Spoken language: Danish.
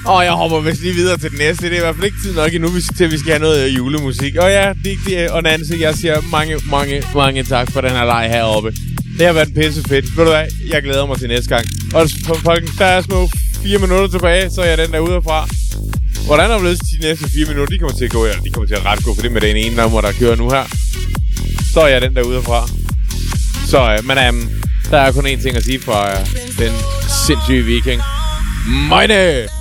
Og jeg hopper vist lige videre til den næste. Det er i hvert fald ikke tid nok endnu, til at vi skal have noget julemusik. Og ja, og Nancy, jeg siger mange tak for den her leg heroppe. Det har været pissefedt. Ved du hvad? Jeg glæder mig til næste gang. Og folkens, der er små 4 minutter tilbage, så er jeg den der ude fra. Hvordan er det de næste 4 minutter? De kommer til at gå, eller de kommer til at ret gå, for det med den ene nummer, der kører nu her. Så er jeg den der ude fra. Så, men der er kun én ting at sige fra den sindssyge viking. Meine